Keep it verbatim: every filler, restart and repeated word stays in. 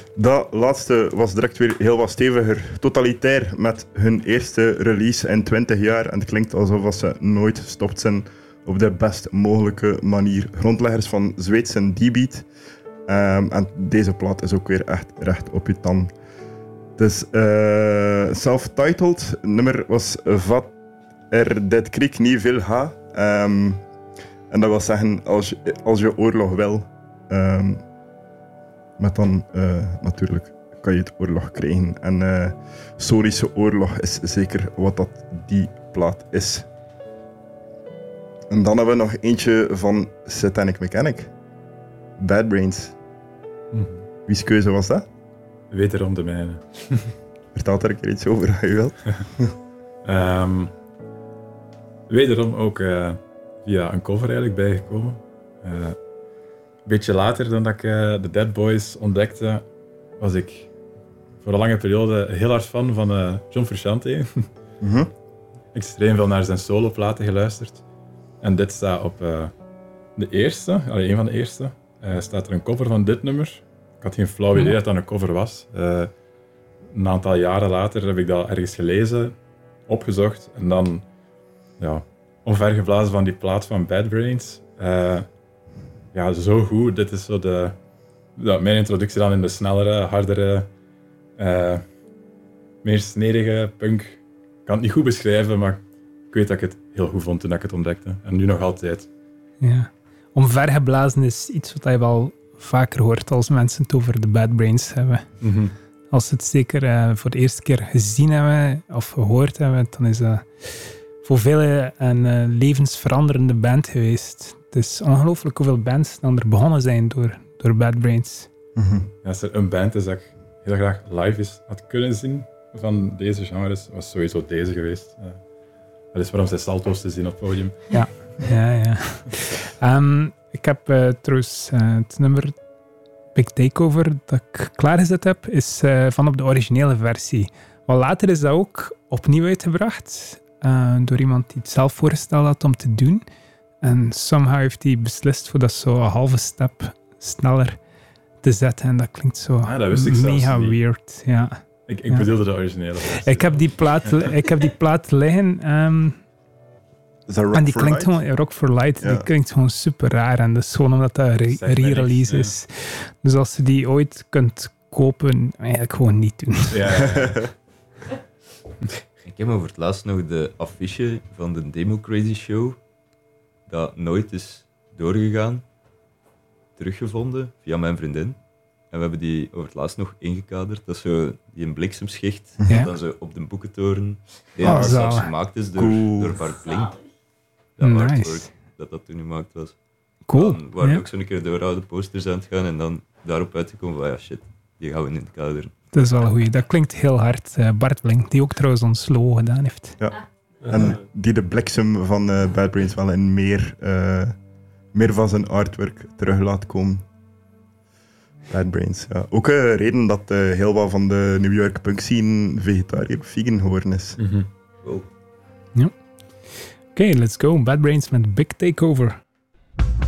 Dat laatste was direct weer heel wat steviger. Totalitair met hun eerste release in twintig jaar. En het klinkt alsof ze nooit gestopt zijn op de best mogelijke manier. Grondleggers van Zweedse D-Beat. Um, en deze plaat is ook weer echt recht op je tand. Dus uh, self-titled. Het nummer was Vat er dit kriek niet veel ha. Um, en dat wil zeggen, als je, als je oorlog wil... Um, met dan uh, natuurlijk kan je het oorlog krijgen. En uh, Sorische oorlog is zeker wat dat die plaat is. En dan hebben we nog eentje van Satanic Mechanic. Bad Brains. Mm. Wie's keuze was dat? Wederom de mijne. Vertel er een keer iets over, als je wilt. um, wederom ook uh, via een cover eigenlijk bijgekomen. Uh, Een beetje later dan dat ik uh, de Dead Boys ontdekte, was ik voor een lange periode heel hard fan van uh, John Frusciante. Mm-hmm. Extreem veel naar zijn soloplaten geluisterd. En dit staat op uh, de eerste, allee, een van de eerste, uh, staat er een cover van dit nummer. Ik had geen flauw idee dat dat een cover was. Uh, een aantal jaren later heb ik dat ergens gelezen, opgezocht en dan ja, omvergeblazen van die plaat van Bad Brains. Uh, Ja, zo goed. Dit is zo de, ja, mijn introductie dan in de snellere, hardere, uh, meer snedige punk. Ik kan het niet goed beschrijven, maar ik weet dat ik het heel goed vond toen ik het ontdekte. En nu nog altijd. Ja. Omvergeblazen is iets wat je wel vaker hoort als mensen het over de Bad Brains hebben. Mm-hmm. Als ze het zeker uh, voor de eerste keer gezien hebben of gehoord hebben, dan is dat voor velen een uh, levensveranderende band geweest. Het is ongelooflijk hoeveel bands dan er begonnen zijn door, door Bad Brains. Mm-hmm. Ja, als er een band is dat ik heel graag live is had kunnen zien van deze genres, was sowieso deze geweest. Uh, dat is waarom zij salto's te zien op het podium. Ja, ja, ja. um, ik heb uh, trouwens uh, het nummer Big Takeover dat ik klaargezet heb, is uh, van op de originele versie. Wat later is dat ook opnieuw uitgebracht uh, door iemand die het zelf voorgesteld had om te doen. En somehow heeft hij beslist voor dat zo een halve stap sneller te zetten. En dat klinkt zo ah, dat wist ik mega niet. weird. Ja. Ik, ik ja. bedoelde de originele versie. Ik heb die plaat, ik heb die plaat liggen. Um, en die klinkt Light? gewoon, Rock for Light, Ja. die klinkt gewoon super raar. En dat is gewoon omdat dat een re- Zegt mij re-release niks, ja. is. Dus als je die ooit kunt kopen, eigenlijk gewoon niet doen. Ja, ja, ja. Ik heb over het laatst nog de affiche van de Demo Crazy Show, dat nooit is doorgegaan, teruggevonden via mijn vriendin. En we hebben die over het laatst nog ingekaderd. Dat is zo die een bliksemschicht, Ja. dat dan zo op de boekentoren, die Oh, oh, zelfs zalig. gemaakt is door, Cool. door Bart Blink. Dat Nice. artwork dat dat toen gemaakt was. Cool. Dan waren we Ja. ook zo'n keer door oude posters aan het gaan en dan daarop uitgekomen van ja shit, die gaan we in het kader. Dat is wel een goeie. Dat klinkt heel hard. Uh, Bart Blink, die ook trouwens ons logo gedaan heeft. En die de bliksem van uh, Bad Brains wel in meer, uh, meer van zijn artwork terug laat komen. Bad Brains, ja. Ook een reden dat uh, heel wat van de New York punk scene vegetariër of vegan geworden is. Mm-hmm. Wow. Oké, okay, let's go. Bad Brains met Big Takeover.